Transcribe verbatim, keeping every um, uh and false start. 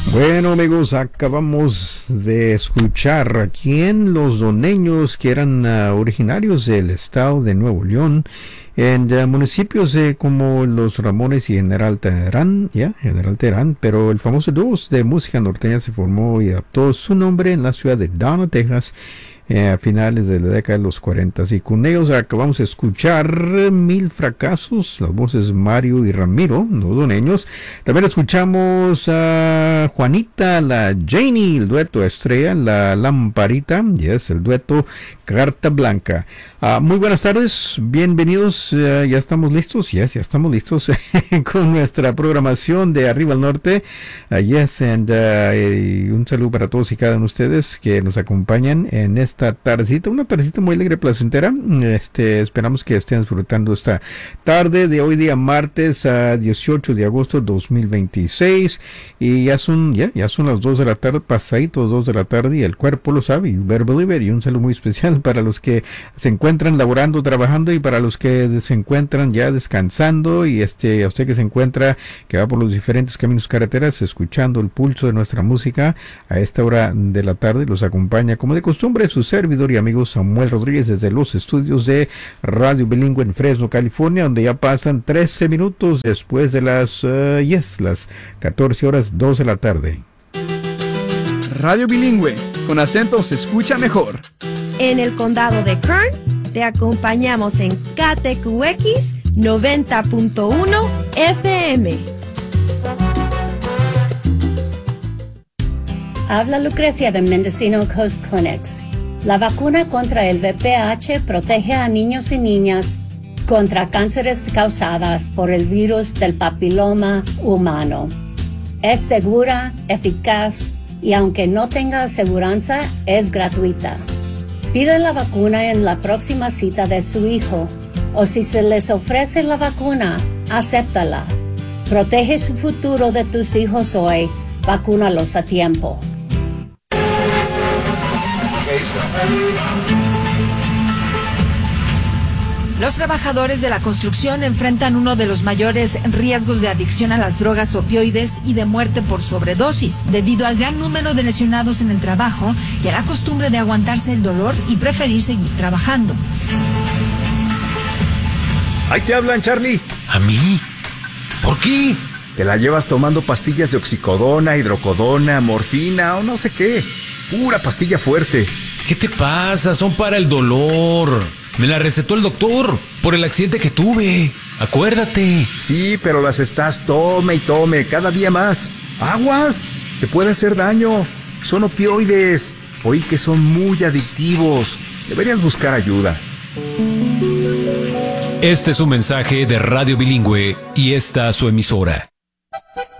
Bueno, amigos, acabamos de escuchar aquí en Los Doneños, que eran uh, originarios del estado de Nuevo León, en uh, municipios eh, como Los Ramones y General Terán, ya, yeah, General Terán, pero el famoso dúo de música norteña se formó y adaptó su nombre en la ciudad de Donna, Texas, Eh, a finales de la década de los cuarenta, y con ellos acabamos de escuchar Mil Fracasos, las voces Mario y Ramiro, los doneños. También escuchamos a Juanita, la Janie, el dueto Estrella, la Lamparita, y es el dueto Carta Blanca. Uh, muy buenas tardes, bienvenidos, uh, ya estamos listos, yes, ya estamos listos con nuestra programación de Arriba al Norte. Uh, yes, and uh, y un saludo para todos y cada uno de ustedes que nos acompañan en esta tardecita, una tardecita muy alegre, placentera. Este, esperamos que estén disfrutando esta tarde de hoy día martes a dieciocho de agosto de dos mil veintiséis, y ya son, ya, ya son las dos de la tarde, pasaditos dos de la tarde, y el cuerpo lo sabe, you better believe it. Y un saludo muy especial para los que se encuentran laborando, trabajando, y para los que se encuentran ya descansando, y este, a usted que se encuentra, que va por los diferentes caminos, carreteras, escuchando el pulso de nuestra música a esta hora de la tarde. Los acompaña como de costumbre su servidor y amigo Samuel Rodríguez desde los estudios de Radio Bilingüe en Fresno, California, donde ya pasan trece minutos después de las uh, yes, las catorce horas dos de la tarde. Radio Bilingüe, con acento se escucha mejor. En el condado de Kern, te acompañamos en K T Q X noventa punto uno F M. Habla Lucrecia de Mendocino Coast Clinics. La vacuna contra el V P H protege a niños y niñas contra cánceres causadas por el virus del papiloma humano. Es segura, eficaz y aunque no tenga aseguranza, es gratuita. Pide la vacuna en la próxima cita de su hijo, o si se les ofrece la vacuna, acéptala. Protege su futuro de tus hijos hoy, vacúnalos a tiempo. Los trabajadores de la construcción enfrentan uno de los mayores riesgos de adicción a las drogas opioides y de muerte por sobredosis, debido al gran número de lesionados en el trabajo y a la costumbre de aguantarse el dolor y preferir seguir trabajando. Ahí te hablan, Charlie. ¿A mí? ¿Por qué? Te la llevas tomando pastillas de oxicodona, hidrocodona, morfina o no sé qué. Pura pastilla fuerte. ¿Qué te pasa? Son para el dolor. Me la recetó el doctor por el accidente que tuve. Acuérdate. Sí, pero las estás tome y tome cada día más. ¡Aguas! Te puede hacer daño. Son opioides. Oí que son muy adictivos. Deberías buscar ayuda. Este es un mensaje de Radio Bilingüe y esta su emisora.